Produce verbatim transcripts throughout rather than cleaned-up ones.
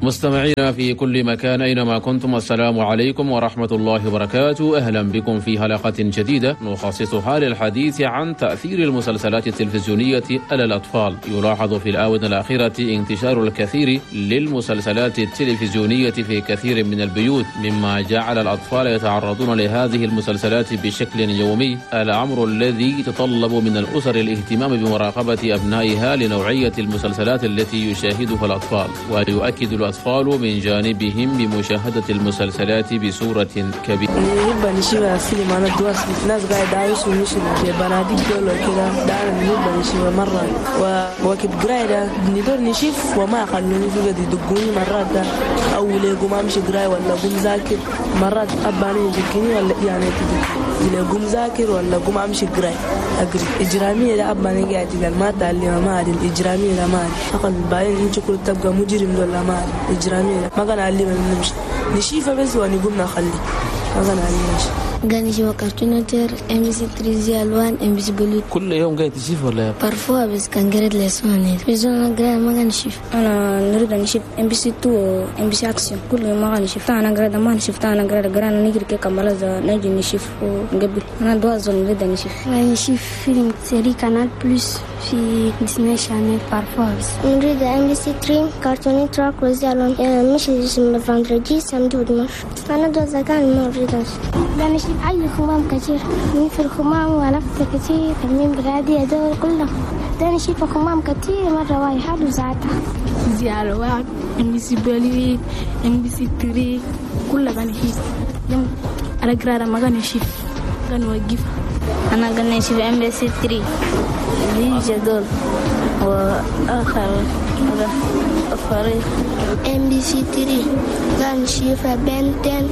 مستمعينا في كل مكان أينما كنتم، السلام عليكم ورحمة الله وبركاته. أهلا بكم في حلقة جديدة نخصصها للحديث عن تأثير المسلسلات التلفزيونية على الأطفال. يلاحظ في الآونة الأخيرة انتشار الكثير للمسلسلات التلفزيونية في كثير من البيوت، مما جعل الأطفال يتعرضون لهذه المسلسلات بشكل يومي، الأمر الذي يتطلب من الأسر الاهتمام بمراقبة أبنائها لنوعية المسلسلات التي يشاهدها الأطفال. ويؤكد الأطفال من جانبهم بمشاهدة المسلسلات بصورة كبيرة. نحب نشوف فيلم عن الدواس، ناس قاعد يعيشوا ويمشوا في بنادق دول وكذا، دعنا نحب نشوف مرة. ووقت قراية بندور نشوف وما يخلوني في قد يدقوني مرات، ده أو ليقوم أمشي قراية ولا قوم ذاكر، مرات أباني يدقني ولا يعني تدقني قوم ذاكر ولا قوم أمشي قراية أقري. إجرامية ده أباني قاعد يقول ما تعلم ما أدري الإجرامية ده ما أدري أقل باين إنت كل تبقى مجرم ولا ما أدري إجرامية ما كان علمنا نمشي نشيفه بس ونقوم نخلي ما كان علمنا. قاعد نشوف كرتوناتر ام بي سي ثلاثة الوان ام بي سي بلو. كل يوم قاعد تشوف ولا برفوها بس كان قريت لسوني في زون قراءة ما كان نشوف. انا نريد نشوف ام بي سي اثنين ام بي سي اكشن كل يوم ما كان نشوف. انا قراءة ما نشوف، انا قراءة قراءة نجري كي كمال نجي نشوف قبل. انا دوازون نريد نشوف. انا نشوف فيلم سيري كانال بلس في ديزني شانل برفوها بس. نريد ام بي سي ثلاثة كرتوني تراك وزالون مش اسم فاندرجي سمدود مش. انا دوازا كان ما نريد ده نشوف أي خمام كتير، من في الخمام ولفة كتير من برادية دول كله. ده نشوف خمام كتير مرة واحد وزعتها زي الوان ام بي سي بلوي ام بي سي ثلاثة كلها كان نشوف. يوم أنا قرارة ما كان نشوف كان وقف. أنا كان نشوف ام بي سي ثلاثة اللي جدول وآخر فريق ام بي سي ثلاثة كان نشوف بنتين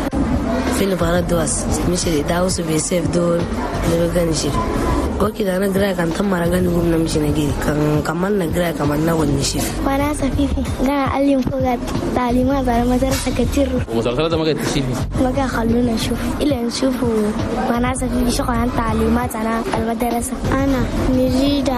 فيلم عن الدواس مش داوس بيسيف دول اللي بقى نشوف. وكذا أنا قراءة كان تم رجعني قمنا مشي نجري كان كملنا قراءة كمان نقول نشوف. وأنا سفيفي قاعد أعلم فوق تعليمات على مدرسة كتير. ومسلسلات ما قاعد تشوفي؟ ما قاعد خلونا نشوف إلا نشوف. وأنا سفيفي شغل عن تعليمات على المدرسة. أنا نريد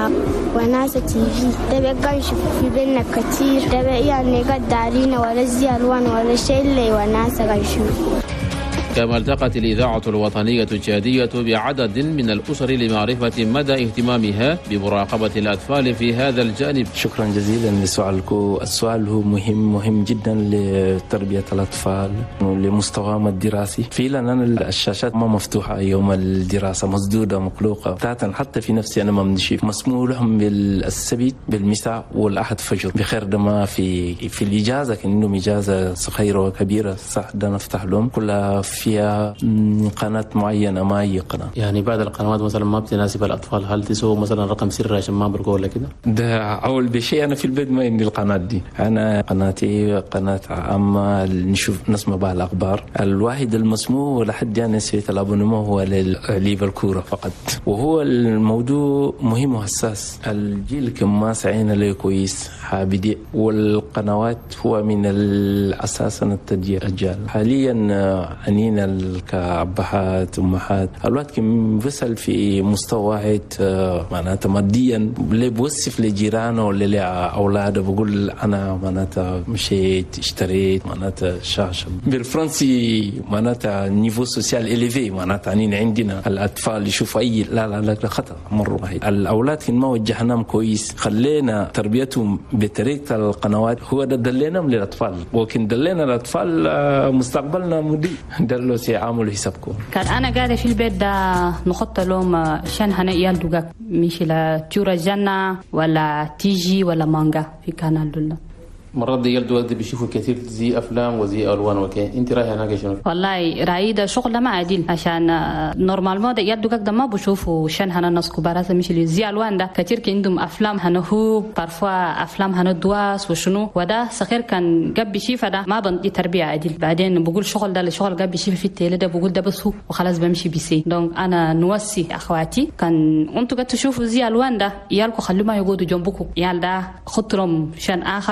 وناس تي في تبقى قاعد نشوف في بيننا كتير، تبقى يعني قاعد دارينا ولا زي ألوان ولا شيء اللي وناس قاعد نشوف. كما التقت الإذاعة الوطنية التشادية بعدد من الأسر لمعرفة مدى اهتمامها بمراقبة الأطفال في هذا الجانب. شكرا جزيلا لسؤالكم. السؤال هو مهم مهم جدا لتربية الأطفال ولمستواهم الدراسي. فعلا الشاشات ما مفتوحة يوم الدراسة، مسدودة مقلوقة بتاعتا. حتى في نفسي أنا ما بنشيف مسموح لهم بالسبت بالمساء والأحد فجر بخير. ده ما في في الإجازة كأنهم إجازة صغيرة وكبيرة صح، ده نفتح لهم كلها فيها قناة معينة ما أي قناة. يعني بعض القنوات مثلا ما بتناسب الأطفال، هل تسوي مثلا رقم سري عشان ما برقوا ولا كده؟ ده أول بشيء أنا في البيت ما عندي القناة دي. أنا قناتي قناة عامة نشوف نسمع بها الأخبار. الواحد المسموح لحد يعني نسيت الأبونمو هو لليف الكورة فقط، وهو الموضوع مهم وحساس. الجيل كم ما سعينا له كويس حابدي، والقنوات هو من الأساس التدجير الرجال حاليا. أنينا كأبهات أمهات الوقت كم وصل في مستوى واحد معناته ماديا اللي بوصف لجيرانه ولا لأولاده بقول أنا معناته مشيت اشتريت معناته شاشة بالفرنسي معناته نيفو سوسيال إليفي. معناته أنينا عندنا الأطفال يشوفوا أي لا لا لا خطأ مرة واحد. الأولاد كن ما وجهناهم كويس، خلينا تربيتهم بطريقة القنوات، هو ده دليناهم للأطفال. وكن دلينا الأطفال مستقبلنا مدي دلوا سيعاملوا حسابكم. كان أنا قاعدة في البيت ده نخط لهم شان هنا يالدوغا مش لا تورا جنة ولا تيجي ولا مانجا في كانال دولنا. مرات دي يلدوا دي بيشوفوا كثير زي افلام وزي الوان وكي. انت رايحه هناك شنو؟ والله رايي ده شغل ما عادل عشان نورمال ما ده يلدوا كده ما بشوفوا شان هنا ناس كبار مش اللي زي الوان ده كثير عندهم افلام هنا هو بارفوا افلام هنا دواس وشنو وده صغير كان جاب بيشيفه ده ما بندي تربيه عادل. بعدين بقول شغل ده الشغل جاب بيشيفه في التيلي ده بقول ده بس هو وخلاص بمشي بيسي. دونك انا نوصي اخواتي كان انتوا قد تشوفوا زي الوان ده يالكم خلوا ما يقعدوا جنبكم، يال ده خطرهم شان اخر ولا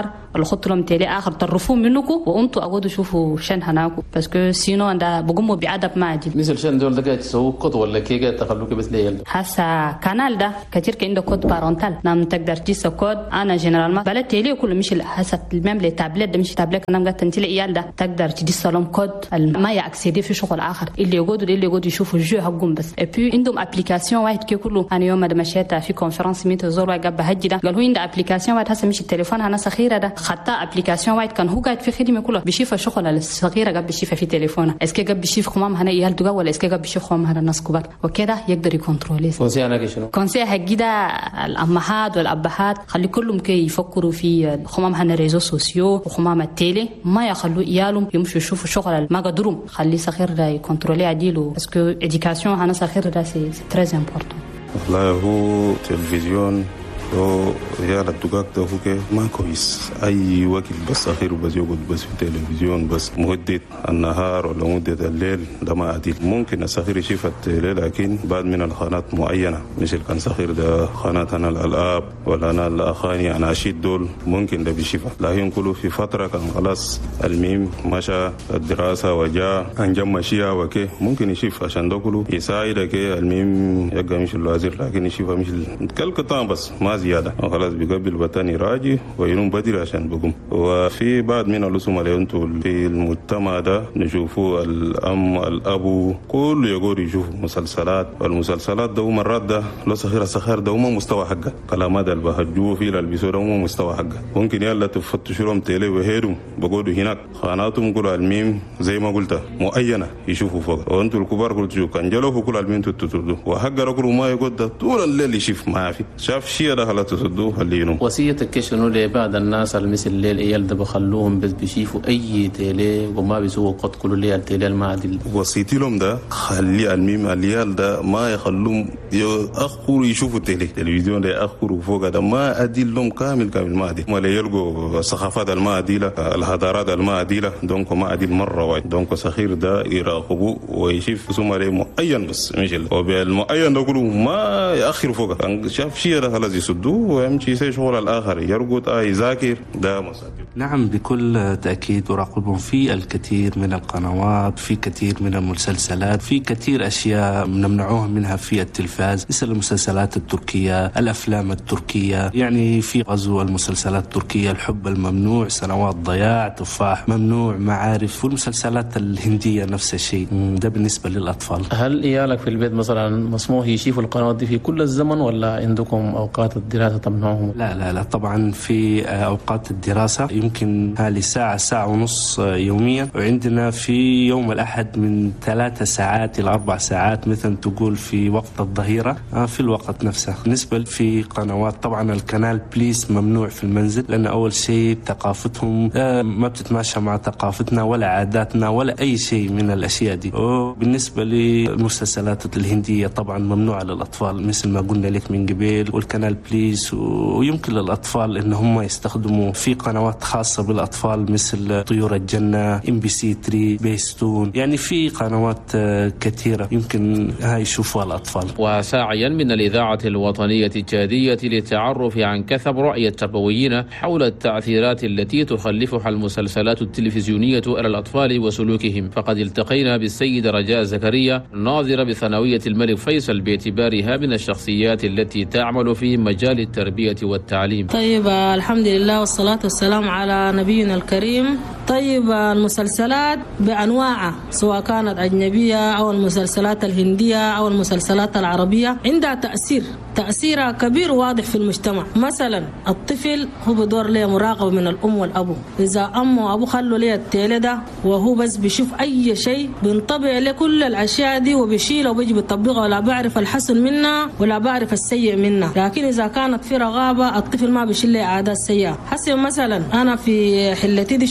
خط لهم تيلي اخر طرفوه منكم وانتوا اقعدوا شوفوا شن هناكو باسكو سينو ده بقوموا بعدد ما عدل. مثل شن دول ده تسووا كود ولا كيكه تخلوك بس ليال هسا كانال ده كتير عنده كود بارونتال نعم تقدر تجيس كود انا جنرال ما بلا تيلي كله مش هسا الميم لي تابلت ده مش تابلت انا قاعد تنتلي عيال ده تقدر تجيس لهم كود ما ياكسيدي في شغل اخر اللي يقعدوا اللي يقعدوا يشوفوا الجو حقهم بس. اي بي عندهم ابليكاسيون واحد كي كله انا يوم ما مشيت في كونفرنس ميت زور واحد قبل هجي ده قال هو عنده ابليكاسيون واحد هسا مش التليفون انا صغيره ده خدت ابليكاسيون واحد كان هو قاعد في خدمه كله بيشوف الشغل الصغيره قبل بيشوفها في تليفونه اسكي قبل بيشوف خمام هنا عيال دغ ولا اسكي قبل بيشوف خمام هنا الناس كبار وكده يقدر يكنترولي. كونسي انا شنو كونسي حق ده الامهات والابهات خلي كلهم كي يفكروا في خمام هنا ريزو سوسيو وخمام التيلي ما يخلوا عيالهم يمشوا يشوفوا شغل ما قدروا خلي صغير ده يكنترولي عديله باسكو اديوكاسيون هنا صغير ده سي تري امبورطون. والله هو تلفزيون هو ريال الدقاق ده هو ما كويس أي وقت بس أخير بس يقعد بس في التلفزيون بس مدة النهار ولا مدة الليل ده ما عديل. ممكن الصغير يشوف الليل لكن بعد من القنوات معينة مثل كان صغير ده قناة أنا الألعاب ولا أنا الأغاني أنا أشيد دول ممكن ده بيشوفها لكن كله في فترة كان خلاص الميم مشى الدراسة وجاء أنجم مشيها وكي ممكن يشوف عشان ده كله يساعدك الميم يبقى مش الوزير لكن يشوفها مش كالكتان بس ما زيادة خلاص بيقبل بتاني راجي وينوم بدري عشان بقوم. وفي بعض من الرسوم اللي انتوا في المجتمع ده نشوفوا الأم الأبو كله يقول يشوفوا مسلسلات والمسلسلات ده مرات ده لو صغيرة صغير ده هم مستوى حقه كلامات اللي بهجوه فيه البسوا ده هم مستوى حقه ممكن يلا تفتشوا لهم تيلي وهيدهم بقولوا هناك قناتهم كل الميم زي ما قلت معينة يشوفوا فوق وانتوا الكبار كل تشوفوا كان جلوا في كل الميم تتردوا وحق رجلوا ما يقول ده طول الليل يشوف ما في شاف شيء ده خلاص تصدوه اللي وصيتك شنو لبعض الناس المثل الليل ايال ده بخلوهم بس بيشوفوا اي تيلي وما بيسووا قد كل ليل تيلي المعدل. وصيتي لهم ده خلي الميم الليال ده ما يخلوهم يأخروا يشوفوا تيلي التلفزيون ده يأخروا فوق ده ما أدل لهم كامل كامل ما أدل ما يلقوا الثقافات الما أديلة الهدارات الما أديلة دونك ما أدل مرة واحد دونك صغير ده يراقبوا ويشوف سمى له معين بس مش وبالمعين ده كله ما يأخروا فوق كان شاف شيء ده خلاص يسدوه ويمشي يسوي شغل الآخر يرقد آه يذاكر ده مصادر. نعم بكل تأكيد أراقبهم في الكثير من القنوات في كثير من المسلسلات في كثير أشياء نمنعوهم منها في التلفاز مثل المسلسلات التركية الأفلام التركية يعني في غزو المسلسلات التركية الحب الممنوع سنوات ضياع تفاح ممنوع معارف والمسلسلات الهندية نفس الشيء ده بالنسبة للأطفال. هل إيالك في البيت مثلا مسموح يشوفوا القنوات دي في كل الزمن ولا عندكم أوقات الدراسة تمنعهم؟ لا لا لا طبعا في أوقات الدراسة يمكن هذه ساعة ساعة ونص يوميا وعندنا في يوم الأحد من ثلاثة ساعات إلى أربع ساعات مثل تقول في وقت الظهيرة في الوقت نفسه. بالنسبة في قنوات طبعا القناة بليس ممنوع في المنزل لأن أول شيء ثقافتهم ما بتتماشى مع ثقافتنا ولا عاداتنا ولا أي شيء من الأشياء دي. وبالنسبة للمسلسلات الهندية طبعا ممنوعة للأطفال مثل ما قلنا لك من قبل والقناة بليس ويمكن للأطفال إن هم يستخدموا في قنوات خاصة بالأطفال مثل طيور الجنة إم بي سي ثري بيستون يعني في قنوات كثيرة يمكن هاي يشوفوها الأطفال. وساعيا من الإذاعة الوطنية التشادية للتعرف عن كثب رأي التربويين حول التأثيرات التي تخلفها المسلسلات التلفزيونية على الأطفال وسلوكهم فقد التقينا بالسيدة رجاء زكريا ناظرة بثانوية الملك فيصل باعتبارها من الشخصيات التي تعمل في مجال التربية والتعليم. طيب الحمد لله والصلاة والسلام على نبينا الكريم. طيب المسلسلات بأنواعها سواء كانت أجنبية أو المسلسلات الهندية أو المسلسلات العربية عندها تأثير تأثيرها كبير واضح في المجتمع. مثلا الطفل هو بدور له مراقبة من الأم والأبو إذا أم وأبو خلوا له التيلي ده وهو بس بيشوف أي شيء بينطبع له كل الأشياء دي وبيشيله وبيجي بيطبقها ولا بعرف الحسن منها ولا بعرف السيء منها. لكن إذا كانت في رغابة الطفل ما بيشيل له عادات سيئة. حسب مثلا أنا في حلتي دي شفت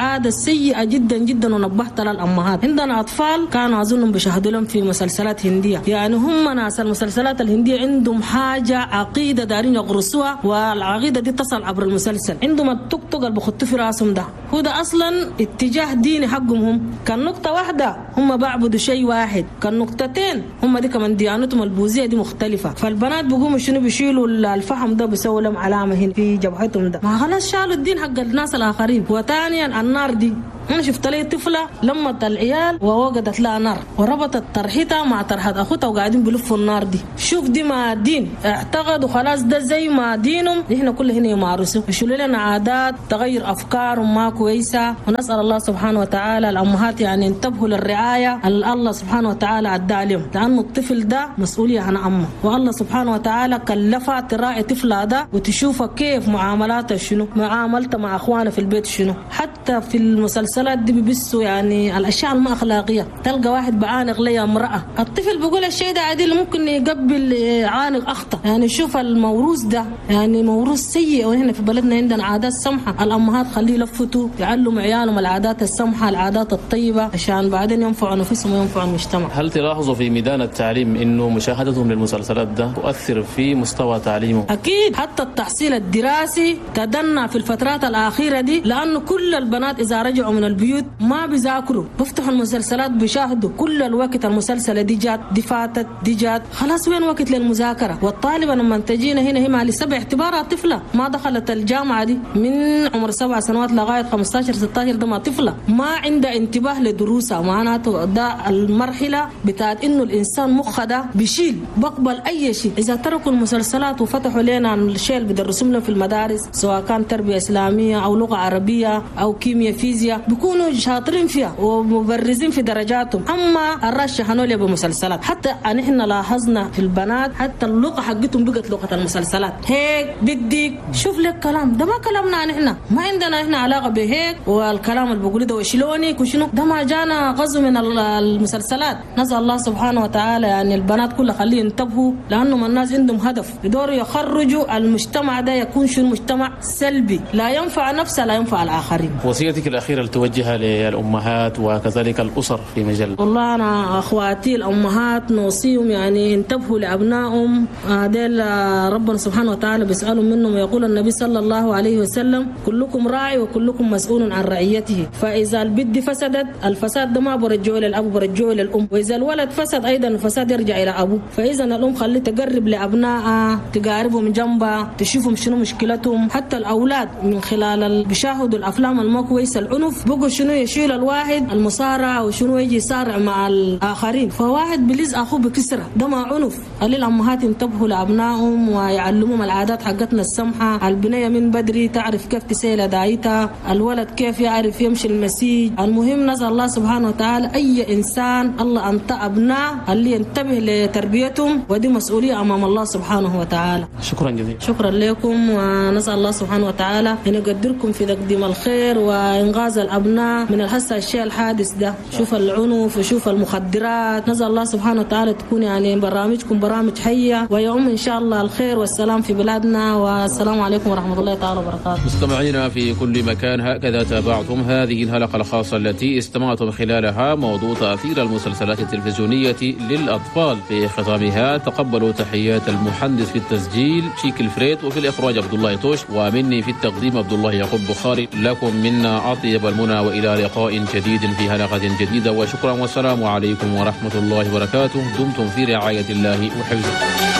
عادة سيئة جدا جدا ونبهت للأمهات. عندنا أطفال كانوا أظنهم بيشاهدوا لهم في مسلسلات هندية، يعني هم ناس المسلسلات الهندية عندهم حاجة عقيدة دارين يغرسوها، والعقيدة دي تصل عبر المسلسل. عندهم التوك توك اللي بخطوا في راسهم ده، هو ده أصلا اتجاه ديني حقهم. هم كان نقطة واحدة هم بعبدوا شيء واحد، كان نقطتين هم دي كمان ديانتهم البوذية دي مختلفة. فالبنات بيقوموا شنو بيشيلوا الفحم ده بيسووا لهم علامة هنا في جبهتهم ده، ما خلاص شالوا الدين حق الناس الآخرين. وثانيا النار دي، أنا شفت لي طفلة لمت العيال ووقدت لها نار وربطت طرحتها مع طرحة أخوتها وقاعدين بلفوا النار دي. شوف دي ما دين، اعتقدوا خلاص ده زي ما دينهم. إحنا كل هنا يمارسوا يشيلوا لنا عادات تغير أفكارهم ما كويسة. ونسأل الله سبحانه وتعالى الأمهات يعني انتبهوا للرعاية اللي الله سبحانه وتعالى عدى عليهم، لأنه الطفل ده مسؤولية عن أمه، والله سبحانه وتعالى كلفها تراعي طفلها ده وتشوفها كيف معاملاتها شنو، معاملتها مع أخوانها في البيت شنو. حتى في المسلسل الصلاة دي بيبسوا يعني الأشياء الما أخلاقية. تلقى واحد بعانق لي امرأة، الطفل بيقول الشيء ده عادل ممكن يقبل عانق أخطأ. يعني شوف الموروث ده يعني موروث سيء. ونحن في بلدنا عندنا عادات سمحة، الأمهات خليه يلفتوا يعلموا عيالهم العادات السمحة العادات الطيبة عشان بعدين ينفعوا نفسهم وينفعوا المجتمع. هل تلاحظوا في ميدان التعليم إنه مشاهدتهم للمسلسلات ده تؤثر في مستوى تعليمه؟ أكيد، حتى التحصيل الدراسي تدنى في الفترات الأخيرة دي، لأنه كل البنات إذا رجعوا من البيوت ما بيذاكروا، بيفتحوا المسلسلات بيشاهدوا كل الوقت. المسلسل دي جات دي فاتت دي جات، خلاص وين وقت للمذاكرة؟ والطالبة لما تجينا هنا هي مع سبع اعتبارها طفلة ما دخلت الجامعة دي من عمر سبع سنوات لغاية خمستاشر ستاشر، ده ما طفلة ما عندها انتباه لدروسها. معناته ده المرحلة بتاعت إنه الإنسان مخه ده بيشيل بقبل أي شيء. إذا تركوا المسلسلات وفتحوا لنا الشيء اللي بيدرسوا لهم في المدارس سواء كان تربية إسلامية أو لغة عربية أو كيمياء فيزياء بيكونوا شاطرين فيها ومبرزين في درجاتهم. أما الرشح هنولي بمسلسلات، حتى نحن لاحظنا في البنات حتى اللغة حقتهم بقت لغة المسلسلات. هيك بديك شوف لك كلام ده ما كلامنا نحن، ما عندنا احنا علاقة بهيك. والكلام اللي بقوله ده وشلونك وشنو ده ما جانا غزو من المسلسلات. نسأل الله سبحانه وتعالى يعني البنات كلها خليه ينتبهوا، لأنهم الناس عندهم هدف يدوروا يخرجوا المجتمع ده يكون شنو مجتمع سلبي لا ينفع نفسه لا ينفع الآخرين. وصيتك الأخيرة اللي توجهها للأمهات وكذلك الأسر في مجال؟ والله أنا أخواتي الأمهات نوصيهم يعني ينتبهوا لأبنائهم. هذيل ربنا سبحانه وتعالى بيسألهم منهم ويقول النبي صلى الله عليه وسلم كلكم راعي وكلكم مسؤول عن رعيته. فإذا البد فسدت الفساد ده ما برجعه للأب برجعه للأم، وإذا الولد فسد أيضا الفساد يرجع إلى أبوه. فإذا الأم خلي تقرب لأبنائها تقاربهم جنبها تشوفهم شنو مشكلتهم. حتى الأولاد من خلال بيشاهدوا الأفلام الما كويسة العنف بقوا شنو يشيل الواحد المصارعة وشنو يجي يصارع مع الآخرين، فواحد بلز أخوه بكسرة ده ما عنف. قليل الأمهات ينتبهوا لأبنائهم ويعلموهم العادات حقتنا السمحة. البنية من بدري تعرف كيف تسيل دايتها، الولد كيف يعرف يمشي المسيج. المهم نسأل الله سبحانه وتعالى أي إنسان الله أنت أبناء اللي ينتبه لتربيتهم، ودي مسؤولية أمام الله سبحانه وتعالى. شكرا جزيلا. شكرا لكم، ونسأل الله سبحانه وتعالى أن يقدركم في تقديم الخير وإنقاذ الأبناء من الهسة الشيء الحادث ده. شوف العنف وشوف المخدرات. نسأل الله سبحانه وتعالى تكون يعني برامجكم برامج حية ويعم إن شاء الله الخير والسلام في بلادنا. والسلام عليكم ورحمة الله تعالى وبركاته. مستمعينا في كل مكان، هكذا تابعتم هذه الحلقة الخاصة التي استمعتم خلالها موضوع تأثير المسلسلات التلفزيونية للأطفال. في ختامها تقبلوا تحيات المحدث في التسجيل شيك الفريد، وفي الإخراج عبد الله توش، ومني في التقديم عبد الله يعقوب بخاري. لكم منا أطيب المنى وإلى لقاء جديد في حلقة جديدة، وشكرا والسلام عليكم ورحمة الله وبركاته. دمتم في رعاية الله وحفظه.